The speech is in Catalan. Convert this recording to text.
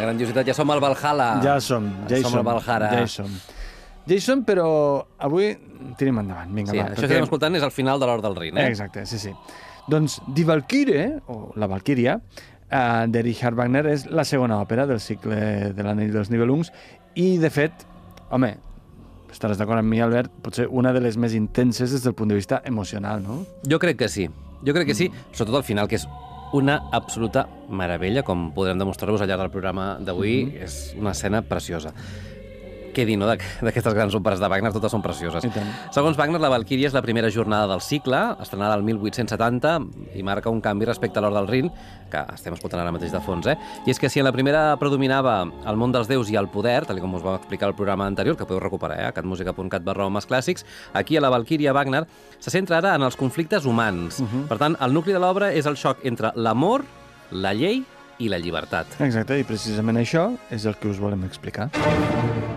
grandiositat. Ja som al Valhalla. Ja hi som. Som al Valhalla. Ja hi som, però avui tirem endavant. Vinga, sí, va, això que estem escoltant és el final de l'Hort del Rin. Exacte, sí. Doncs Die Valkyrie, o La Valquíria, de Richard Wagner, és la segona òpera del cicle de l'Anell dels Nibelungs i, de fet, home, estaràs d'acord amb mi, Albert, potser una de les més intenses des del punt de vista emocional, no? Jo crec que sí, sobretot al final, que és una absoluta meravella, com podrem demostrar-vos al llarg del programa d'avui, és una escena preciosa. Què dir, no?, d'aquestes grans òperes de Wagner, totes són precioses. Segons Wagner, La Valquíria és la primera jornada del cicle, estrenada el 1870, i marca un canvi respecte a l'Hort del Rin, que estem escoltant ara mateix de fons, I és que si en la primera predominava el món dels déus i el poder, tal com us vam explicar al programa anterior, que podeu recuperar, catmusica.cat/homes clàssics, aquí a La Valquíria Wagner se centra ara en els conflictes humans. Per tant, el nucli de l'obra és el xoc entre l'amor, la llei i la llibertat. Exacte, i precisament això és el que us volem explicar.